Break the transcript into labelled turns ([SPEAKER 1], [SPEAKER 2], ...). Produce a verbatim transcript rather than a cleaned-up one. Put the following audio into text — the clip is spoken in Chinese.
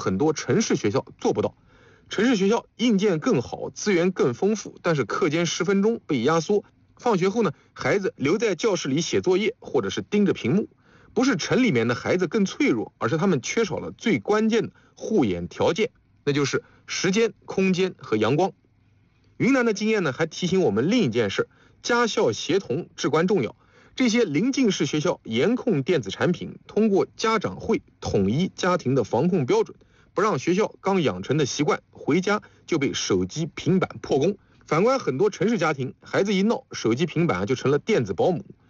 [SPEAKER 1] 很多城市学校做不到。城市学校硬件更好，资源更丰富，但是课间十分钟被压缩，放学后呢，孩子留在教室里写作业或者是盯着屏幕。不是城里面的孩子更脆弱，而是他们缺少了最关键的护眼条件，那就是时间、空间和阳光。云南的经验呢，还提醒我们另一件事，家校协同至关重要。这些临近式学校严控电子产品，通过家长会统一家庭的防控标准，不让学校刚养成的习惯回家就被手机平板破功。反观很多城市家庭，孩子一闹，手机平板就成了电子保姆，